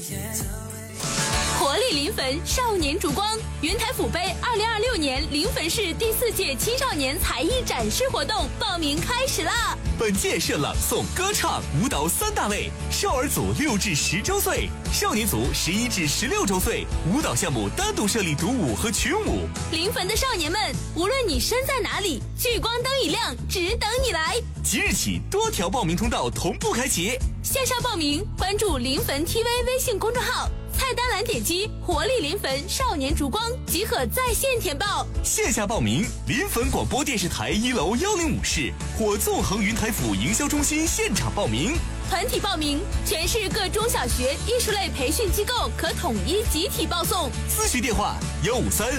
活力临汾少年烛光云台府杯2026年临汾市第4届青少年才艺展示活动报名开始啦！ 本届设朗诵、歌唱、舞蹈3大类，少儿组6至10周岁，少年组11至16周岁，舞蹈项目单独设立独舞和群舞。 临汾的少年们，无论你身在哪里，聚光灯一亮，只等你来。 即日起，多条报名通道同步开启。 线上报名，关注临汾 TV 微信公众号，菜单栏点击活力临汾少年烛光即可在线填报。 线下报名，临汾广播电视台1楼105室或纵横云台府营销中心现场报名。 团体报名，全市各中小学艺术类培训机构可统一集体报送。 咨询电话：153